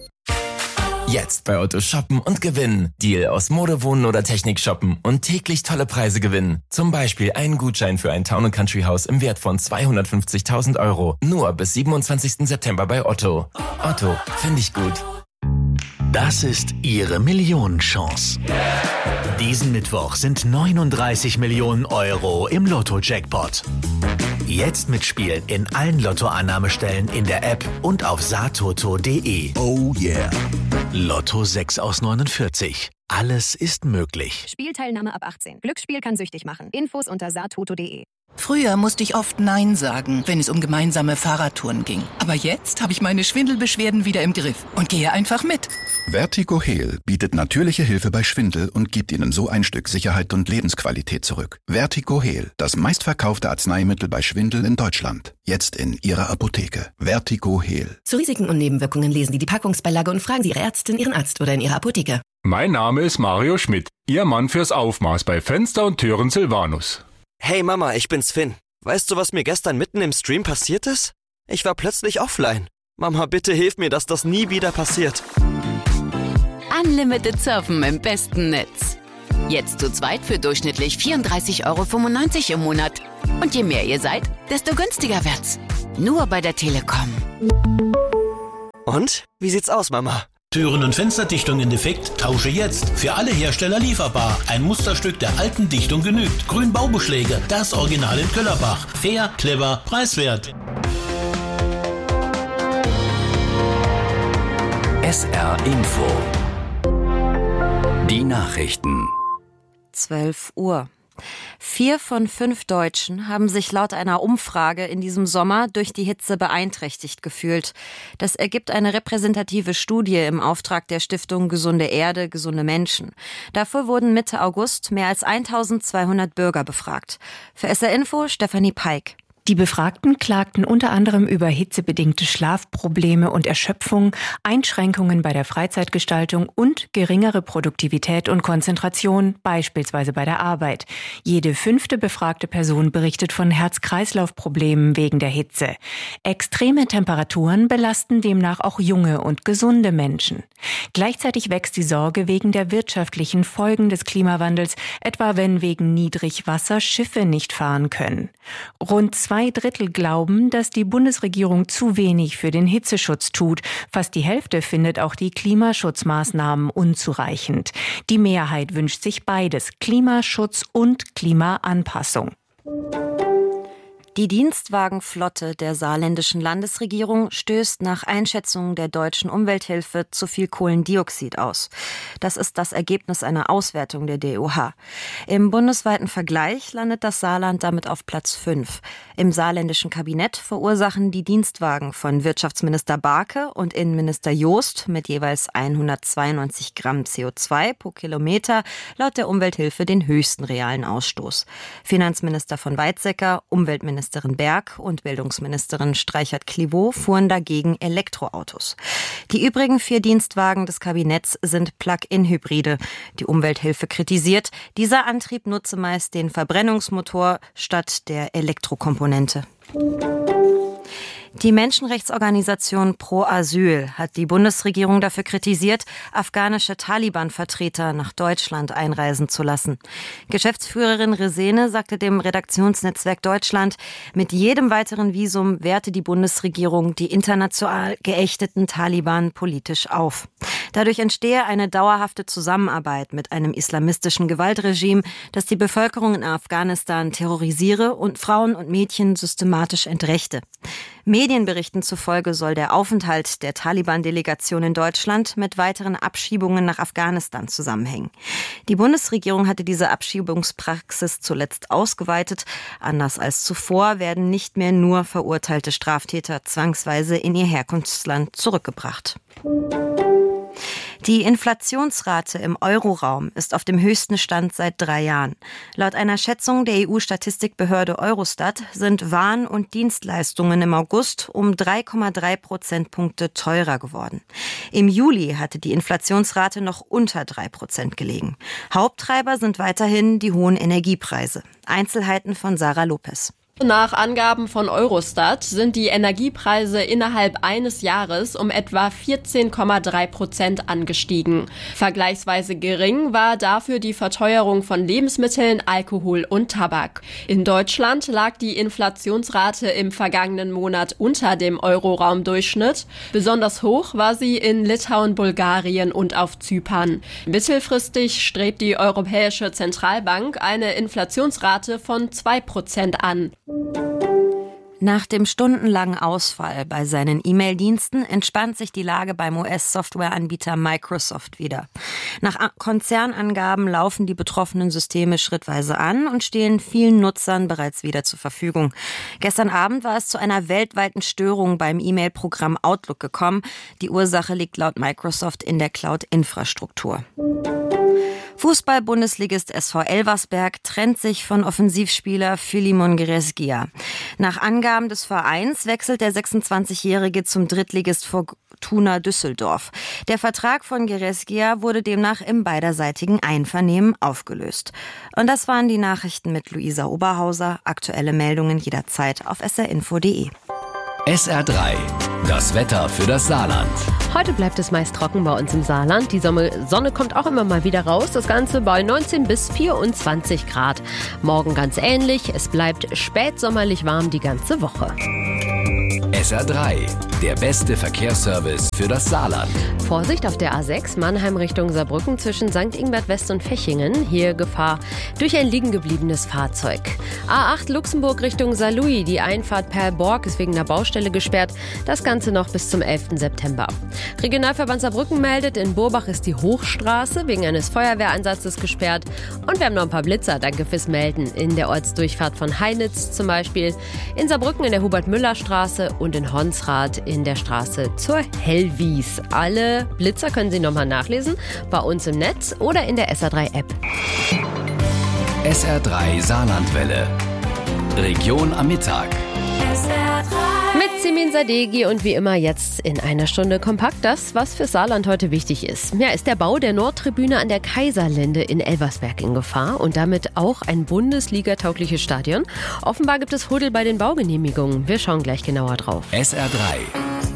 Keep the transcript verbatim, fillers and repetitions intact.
Jetzt bei Otto shoppen und gewinnen. Deal aus Mode, Wohnen oder Technik shoppen und täglich tolle Preise gewinnen. Zum Beispiel einen Gutschein für ein Town and Country Haus im Wert von zweihundertfünfzigtausend Euro. Nur bis siebenundzwanzigsten September bei Otto. Otto, finde ich gut. Das ist Ihre Millionenchance. Diesen Mittwoch sind neununddreißig Millionen Euro im Lotto-Jackpot. Jetzt mitspielen in allen Lottoannahmestellen in der App und auf satoto punkt de. Oh yeah. Lotto sechs aus neunundvierzig. Alles ist möglich. Spielteilnahme ab achtzehn. Glücksspiel kann süchtig machen. Infos unter satoto punkt de. Früher musste ich oft Nein sagen, wenn es um gemeinsame Fahrradtouren ging. Aber jetzt habe ich meine Schwindelbeschwerden wieder im Griff und gehe einfach mit. Vertigo Heal bietet natürliche Hilfe bei Schwindel und gibt Ihnen so ein Stück Sicherheit und Lebensqualität zurück. Vertigo Heal, das meistverkaufte Arzneimittel bei Schwindel in Deutschland. Jetzt in Ihrer Apotheke. Vertigo Heal. Zu Risiken und Nebenwirkungen lesen Sie die Packungsbeilage und fragen Sie Ihre Ärztin, Ihren Arzt oder in Ihrer Apotheke. Mein Name ist Mario Schmidt, Ihr Mann fürs Aufmaß bei Fenster und Türen Silvanus. Hey Mama, ich bin's Finn. Weißt du, was mir gestern mitten im Stream passiert ist? Ich war plötzlich offline. Mama, bitte hilf mir, dass das nie wieder passiert. Unlimited Surfen im besten Netz. Jetzt zu zweit für durchschnittlich vierunddreißig Euro fünfundneunzig im Monat. Und je mehr ihr seid, desto günstiger wird's. Nur bei der Telekom. Und? Wie sieht's aus, Mama? Türen- und Fensterdichtung in Defekt? Tausche jetzt. Für alle Hersteller lieferbar. Ein Musterstück der alten Dichtung genügt. Grün Baubeschläge. Das Original in Köllerbach. Fair, clever, preiswert. S R Info. Die Nachrichten. zwölf Uhr. Vier von fünf Deutschen haben sich laut einer Umfrage in diesem Sommer durch die Hitze beeinträchtigt gefühlt. Das ergibt eine repräsentative Studie im Auftrag der Stiftung Gesunde Erde, gesunde Menschen. Dafür wurden Mitte August mehr als eintausendzweihundert Bürger befragt. Für S R Info Stefanie Peik. Die Befragten klagten unter anderem über hitzebedingte Schlafprobleme und Erschöpfung, Einschränkungen bei der Freizeitgestaltung und geringere Produktivität und Konzentration, beispielsweise bei der Arbeit. Jede fünfte befragte Person berichtet von Herz-Kreislauf-Problemen wegen der Hitze. Extreme Temperaturen belasten demnach auch junge und gesunde Menschen. Gleichzeitig wächst die Sorge wegen der wirtschaftlichen Folgen des Klimawandels, etwa wenn wegen Niedrigwasser Schiffe nicht fahren können. Rund Zwei Drittel glauben, dass die Bundesregierung zu wenig für den Hitzeschutz tut. Fast die Hälfte findet auch die Klimaschutzmaßnahmen unzureichend. Die Mehrheit wünscht sich beides, Klimaschutz und Klimaanpassung. Die Dienstwagenflotte der saarländischen Landesregierung stößt nach Einschätzung der deutschen Umwelthilfe zu viel Kohlendioxid aus. Das ist das Ergebnis einer Auswertung der D O H. Im bundesweiten Vergleich landet das Saarland damit auf Platz fünf. Im saarländischen Kabinett verursachen die Dienstwagen von Wirtschaftsminister Barke und Innenminister Joost mit jeweils hundertzweiundneunzig Gramm C O zwei pro Kilometer laut der Umwelthilfe den höchsten realen Ausstoß. Finanzminister von Weizsäcker, Umweltminister Ministerin Berg und Bildungsministerin Streichert-Clivaux fuhren dagegen Elektroautos. Die übrigen vier Dienstwagen des Kabinetts sind Plug-in-Hybride. Die Umwelthilfe kritisiert, dieser Antrieb nutze meist den Verbrennungsmotor statt der Elektrokomponente. Die Menschenrechtsorganisation Pro Asyl hat die Bundesregierung dafür kritisiert, afghanische Taliban-Vertreter nach Deutschland einreisen zu lassen. Geschäftsführerin Resene sagte dem Redaktionsnetzwerk Deutschland, mit jedem weiteren Visum werte die Bundesregierung die international geächteten Taliban politisch auf. Dadurch entstehe eine dauerhafte Zusammenarbeit mit einem islamistischen Gewaltregime, das die Bevölkerung in Afghanistan terrorisiere und Frauen und Mädchen systematisch entrechte. Medienberichten zufolge soll der Aufenthalt der Taliban-Delegation in Deutschland mit weiteren Abschiebungen nach Afghanistan zusammenhängen. Die Bundesregierung hatte diese Abschiebungspraxis zuletzt ausgeweitet. Anders als zuvor werden nicht mehr nur verurteilte Straftäter zwangsweise in ihr Herkunftsland zurückgebracht. Die Inflationsrate im Euroraum ist auf dem höchsten Stand seit drei Jahren. Laut einer Schätzung der E U-Statistikbehörde Eurostat sind Waren und Dienstleistungen im August um drei Komma drei Prozentpunkte teurer geworden. Im Juli hatte die Inflationsrate noch unter drei Prozent gelegen. Haupttreiber sind weiterhin die hohen Energiepreise. Einzelheiten von Sarah Lopez. Nach Angaben von Eurostat sind die Energiepreise innerhalb eines Jahres um etwa vierzehn Komma drei Prozent angestiegen. Vergleichsweise gering war dafür die Verteuerung von Lebensmitteln, Alkohol und Tabak. In Deutschland lag die Inflationsrate im vergangenen Monat unter dem Euroraumdurchschnitt. Besonders hoch war sie in Litauen, Bulgarien und auf Zypern. Mittelfristig strebt die Europäische Zentralbank eine Inflationsrate von zwei Prozent an. Nach dem stundenlangen Ausfall bei seinen E-Mail-Diensten entspannt sich die Lage beim U S-Softwareanbieter Microsoft wieder. Nach Konzernangaben laufen die betroffenen Systeme schrittweise an und stehen vielen Nutzern bereits wieder zur Verfügung. Gestern Abend war es zu einer weltweiten Störung beim E-Mail-Programm Outlook gekommen. Die Ursache liegt laut Microsoft in der Cloud-Infrastruktur. Fußball-Bundesligist S V Elversberg trennt sich von Offensivspieler Filimon Guerresgia. Nach Angaben des Vereins wechselt der sechsundzwanzigjährige zum Drittligist Fortuna Düsseldorf. Der Vertrag von Guerresgia wurde demnach im beiderseitigen Einvernehmen aufgelöst. Und das waren die Nachrichten mit Luisa Oberhauser. Aktuelle Meldungen jederzeit auf s r info punkt d e. S R drei, das Wetter für das Saarland. Heute bleibt es meist trocken bei uns im Saarland. Die Sonne, Sonne kommt auch immer mal wieder raus. Das Ganze bei neunzehn bis vierundzwanzig Grad. Morgen ganz ähnlich. Es bleibt spätsommerlich warm die ganze Woche. S R drei, der beste Verkehrsservice für das Saarland. Vorsicht auf der A sechs Mannheim Richtung Saarbrücken zwischen Sankt Ingbert West und Fechingen. Hier Gefahr durch ein liegengebliebenes Fahrzeug. A acht Luxemburg Richtung Saarlouis. Die Einfahrt Perlborg ist wegen einer Baustelle gesperrt. Das Ganze noch bis zum elften September. Regionalverband Saarbrücken meldet, in Burbach ist die Hochstraße wegen eines Feuerwehreinsatzes gesperrt. Und wir haben noch ein paar Blitzer, danke fürs Melden. In der Ortsdurchfahrt von Heinitz zum Beispiel. In Saarbrücken in der Hubert-Müller-Straße und in Honsrath in der Straße zur Hellwies. Alle Blitzer können Sie nochmal nachlesen bei uns im Netz oder in der S R drei App. S R drei Saarlandwelle. Region am Mittag. S R drei. Mit Simin Sadeghi und wie immer jetzt in einer Stunde kompakt das, was für Saarland heute wichtig ist. Ja, ist der Bau der Nordtribüne an der Kaiserlinde in Elversberg in Gefahr und damit auch ein bundesligataugliches Stadion? Offenbar gibt es Huddel bei den Baugenehmigungen. Wir schauen gleich genauer drauf. S R drei.